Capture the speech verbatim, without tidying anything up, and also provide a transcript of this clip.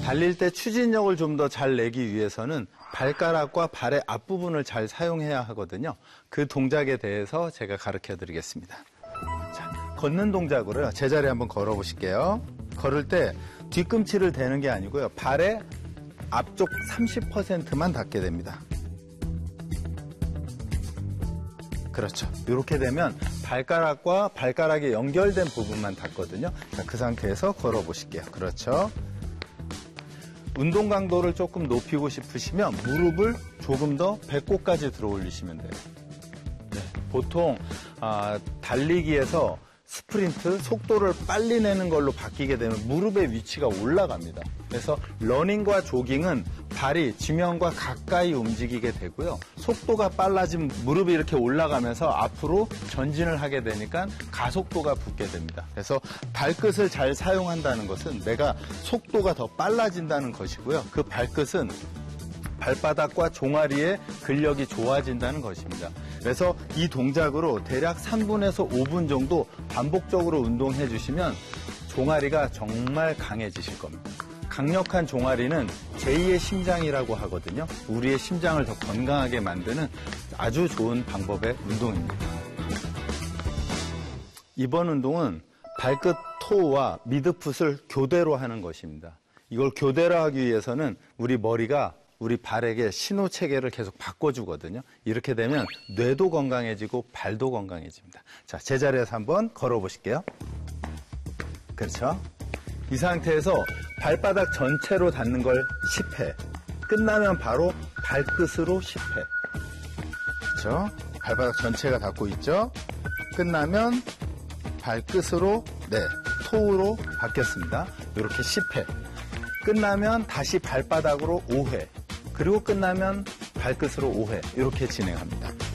달릴 때 추진력을 좀 더 잘 내기 위해서는 발가락과 발의 앞부분을 잘 사용해야 하거든요. 그 동작에 대해서 제가 가르쳐 드리겠습니다. 자, 걷는 동작으로요. 제자리에 한번 걸어 보실게요. 걸을 때 뒤꿈치를 대는 게 아니고요. 발의 앞쪽 삼십 퍼센트만 닿게 됩니다. 그렇죠. 이렇게 되면 발가락과 발가락에 연결된 부분만 닿거든요. 자, 그 상태에서 걸어 보실게요. 그렇죠. 운동 강도를 조금 높이고 싶으시면 무릎을 조금 더 배꼽까지 들어 올리시면 돼요. 네, 보통 아, 달리기에서 스프린트, 속도를 빨리 내는 걸로 바뀌게 되면 무릎의 위치가 올라갑니다. 그래서 러닝과 조깅은 발이 지면과 가까이 움직이게 되고요. 속도가 빨라지면 무릎이 이렇게 올라가면서 앞으로 전진을 하게 되니까 가속도가 붙게 됩니다. 그래서 발끝을 잘 사용한다는 것은 내가 속도가 더 빨라진다는 것이고요. 그 발끝은 발바닥과 종아리의 근력이 좋아진다는 것입니다. 그래서 이 동작으로 대략 삼 분에서 오 분 정도 반복적으로 운동해 주시면 종아리가 정말 강해지실 겁니다. 강력한 종아리는 제이의 심장이라고 하거든요. 우리의 심장을 더 건강하게 만드는 아주 좋은 방법의 운동입니다. 이번 운동은 발끝 토우와 미드풋을 교대로 하는 것입니다. 이걸 교대로 하기 위해서는 우리 머리가 우리 발에게 신호 체계를 계속 바꿔주거든요. 이렇게 되면 뇌도 건강해지고 발도 건강해집니다. 자, 제자리에서 한번 걸어보실게요. 그렇죠? 이 상태에서 발바닥 전체로 닿는 걸 십 회. 끝나면 바로 발끝으로 십 회. 그렇죠? 발바닥 전체가 닿고 있죠? 끝나면 발끝으로, 네, 토우로 바뀌었습니다. 이렇게 십 회. 끝나면 다시 발바닥으로 오 회. 그리고 끝나면 발끝으로 오 회. 이렇게 진행합니다.